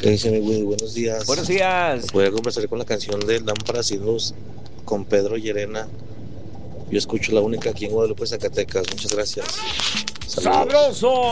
Dice mi Woody, buenos días. Buenos días. Voy a conversar con la canción de Lámparas y Luz con Pedro Llerena. Yo escucho la única aquí en Guadalupe, Zacatecas. Muchas gracias. Saludos. ¡Sabroso!